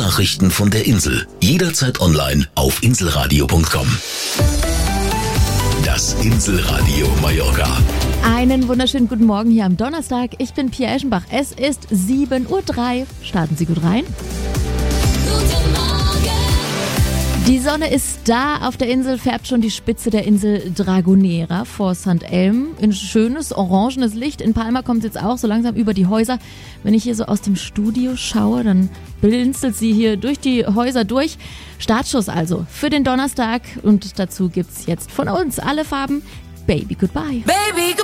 Nachrichten von der Insel. Jederzeit online auf inselradio.com. Das Inselradio Mallorca. Einen wunderschönen guten Morgen hier am Donnerstag. Ich bin Pia Eschenbach. Es ist 7:03 Uhr. Starten Sie gut rein. Guten Morgen. Die Sonne ist da. Auf der Insel färbt schon die Spitze der Insel Dragonera vor St. Elm in schönes, orangenes Licht. In Palma kommt es jetzt auch so langsam über die Häuser. Wenn ich hier so aus dem Studio schaue, dann blinzelt sie hier durch die Häuser durch. Startschuss also für den Donnerstag. Und dazu gibt's jetzt von uns alle Farben. Baby Goodbye. Baby,